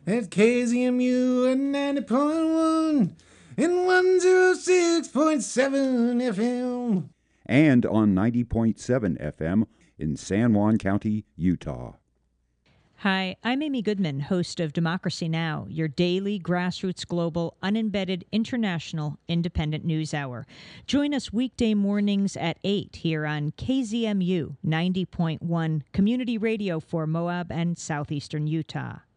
at KZMU at 90.1 and 106.7 FM. And on 90.7 FM in San Juan County, Utah. Hi, I'm Amy Goodman, host of Democracy Now!, your daily grassroots global, unembedded, international, independent news hour. Join us weekday mornings at 8 here on KZMU 90.1, community radio for Moab and southeastern Utah.